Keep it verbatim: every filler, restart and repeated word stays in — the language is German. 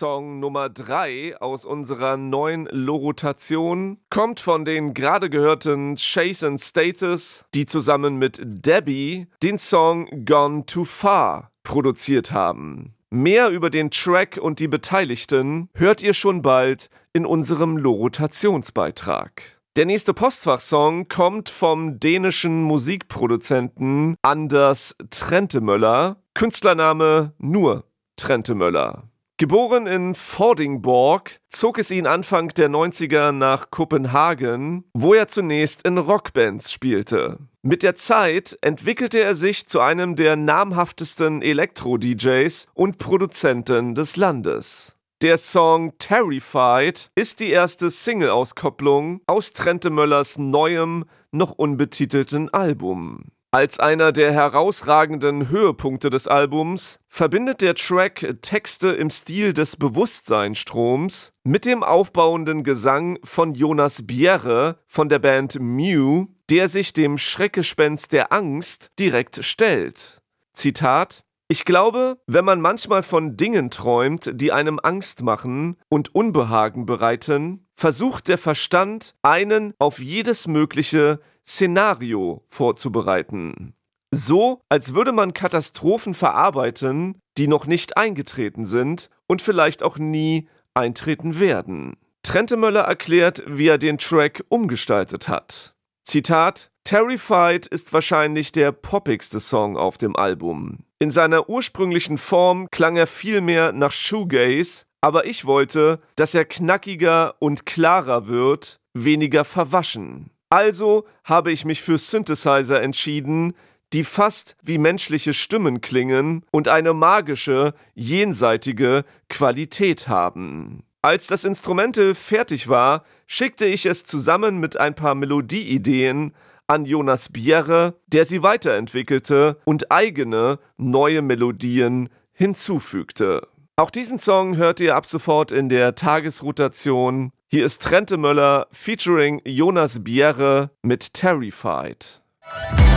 Song Nummer drei aus unserer neuen Lo-Rotation kommt von den gerade gehörten Chase and Status, die zusammen mit Debbie den Song Gone Too Far produziert haben. Mehr über den Track und die Beteiligten hört ihr schon bald in unserem Lo-Rotationsbeitrag. Der nächste Postfachsong kommt vom dänischen Musikproduzenten Anders Trentemøller, Künstlername nur Trentemøller. Geboren in Vordingborg, zog es ihn Anfang der neunziger nach Kopenhagen, wo er zunächst in Rockbands spielte. Mit der Zeit entwickelte er sich zu einem der namhaftesten Elektro-D Js und Produzenten des Landes. Der Song Terrified ist die erste Single-Auskopplung aus Trentemøllers neuem, noch unbetitelten Album. Als einer der herausragenden Höhepunkte des Albums verbindet der Track Texte im Stil des Bewusstseinsstroms mit dem aufbauenden Gesang von Jonas Bjerre von der Band Mew, der sich dem Schreckgespenst der Angst direkt stellt. Zitat: Ich glaube, wenn man manchmal von Dingen träumt, die einem Angst machen und Unbehagen bereiten, versucht der Verstand, einen auf jedes mögliche Szenario vorzubereiten. So, als würde man Katastrophen verarbeiten, die noch nicht eingetreten sind und vielleicht auch nie eintreten werden. Trentemøller erklärt, wie er den Track umgestaltet hat. Zitat: Terrified ist wahrscheinlich der poppigste Song auf dem Album. In seiner ursprünglichen Form klang er viel mehr nach Shoegaze, aber ich wollte, dass er knackiger und klarer wird, weniger verwaschen. Also habe ich mich für Synthesizer entschieden, die fast wie menschliche Stimmen klingen und eine magische, jenseitige Qualität haben. Als das Instrumental fertig war, schickte ich es zusammen mit ein paar Melodieideen an Jonas Bjerre, der sie weiterentwickelte und eigene, neue Melodien hinzufügte. Auch diesen Song hört ihr ab sofort in der Tagesrotation. Hier ist Trentemøller featuring Jonas Bjerre mit Terrified.